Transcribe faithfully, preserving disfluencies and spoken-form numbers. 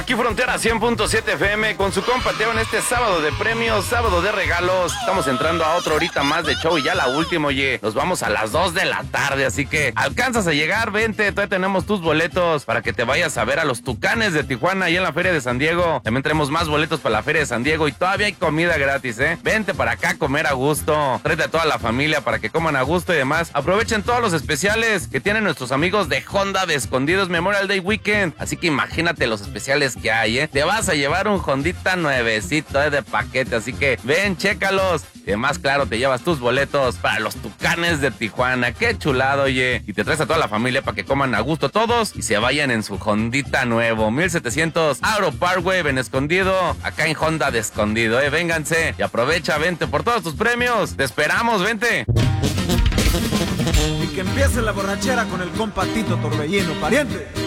Aquí Frontera cien punto siete F M con su compa Teo en este sábado de premios, sábado de regalos. Estamos entrando a otra horita más de show y ya la última, oye. Nos vamos a las dos de la tarde, así que alcanzas a llegar, vente. Todavía tenemos tus boletos para que te vayas a ver a los Tucanes de Tijuana y en la Feria de San Diego. También tenemos más boletos para la Feria de San Diego y todavía hay comida gratis, ¿eh? Vente para acá a comer a gusto. Tráete a toda la familia para que coman a gusto y demás. Aprovechen todos los especiales que tienen nuestros amigos de Honda de Escondidos Memorial Day Weekend. Así que imagínate los especiales que hay, ¿eh? Te vas a llevar un Hondita nuevecito, ¿eh? De paquete. Así que ven, chécalos. Y además, claro, te llevas tus boletos para los Tucanes de Tijuana. Qué chulado, oye. Y te traes a toda la familia para que coman a gusto todos y se vayan en su Hondita nuevo. mil setecientos Auro Parkway en Escondido. Acá en Honda de Escondido, ¿eh? Vénganse y aprovecha, vente por todos tus premios. Te esperamos, vente. Y que empiece la borrachera con el compa Tito Torbellino, pariente.